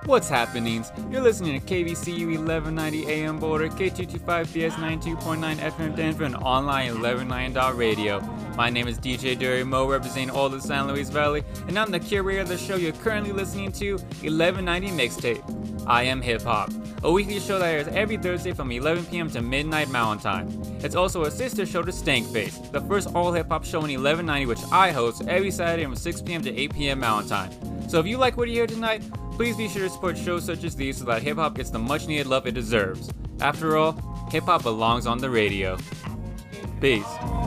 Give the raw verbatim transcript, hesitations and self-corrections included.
What's happenings? You're listening to K V C U eleven ninety A M Boulder, K two twenty-five B S ninety-two point nine F M Denver, and online eleven ninety dot radio. My name is D J Derry Mo, representing all the San Luis Valley, and I'm the curator of the show you're currently listening to, eleven ninety Mixtape. I Am Hip Hop, a weekly show that airs every Thursday from eleven p.m. to midnight Mountain Time. It's also a sister show to Stankface, the first all hip hop show in eleven ninety, which I host every Saturday from six p.m. to eight p.m. Mountain Time. So if you like what you hear tonight, please be sure to support shows such as these so that hip hop gets the much needed love it deserves. After all, hip hop belongs on the radio. Peace.